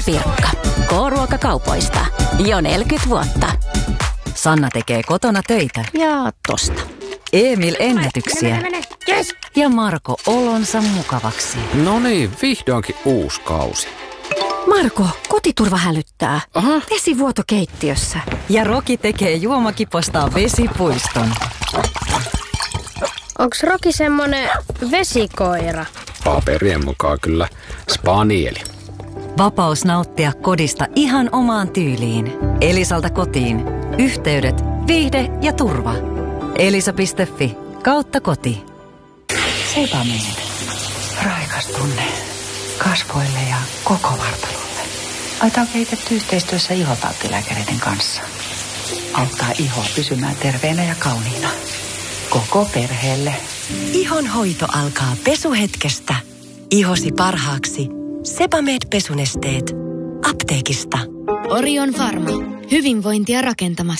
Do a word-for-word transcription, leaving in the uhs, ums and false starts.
Pirkka. K-ruokakaupoista. Jo neljäkymmentä vuotta. Sanna tekee kotona töitä. Ja tosta. Emil ennätyksiä. Mene, mene, mene. Yes. Ja Marko olonsa mukavaksi. No niin, vihdoinkin uusi kausi. Marko, kotiturva hälyttää. Aha. Vesivuoto keittiössä. Ja Roki tekee juomakipostaan vesipuiston. Onks Roki semmonen vesikoira? Paperien mukaan kyllä spanieli. Vapaus nauttia kodista ihan omaan tyyliin. Elisalta kotiin. Yhteydet, viihde ja turva. Elisa piste fi kautta koti. Sebamed. Raikas tunne kasvoille ja koko vartalolle. Aita on kehitetty yhteistyössä ihotauttilääkäreiden kanssa. Auttaa ihoa pysymään terveenä ja kauniina. Koko perheelle. Ihon hoito alkaa pesuhetkestä. Ihosi parhaaksi. Sebamed pesunesteet. Apteekista. Orion Pharma. Hyvinvointia rakentamassa.